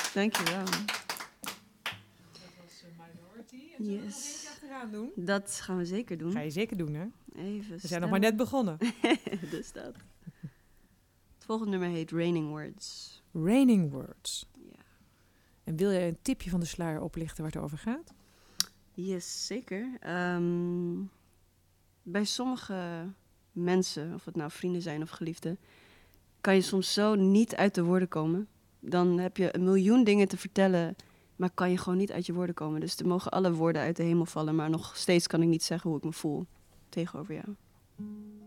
Dankjewel. Dat was Minority. En zullen we nog Yes. eentje achteraan doen? Dat gaan we zeker doen. Ga je zeker doen, hè? Even We zijn nog maar net begonnen. Dus dat. Het volgende nummer heet Raining Words. Raining Words. Ja. En wil jij een tipje van de sluier oplichten waar het over gaat? Yes, zeker. Bij sommige mensen, of het nou vrienden zijn of geliefden, kan je soms zo niet uit de woorden komen. Dan heb je 1 miljoen dingen te vertellen, maar kan je gewoon niet uit je woorden komen. Dus er mogen alle woorden uit de hemel vallen, maar nog steeds kan ik niet zeggen hoe ik me voel tegenover jou.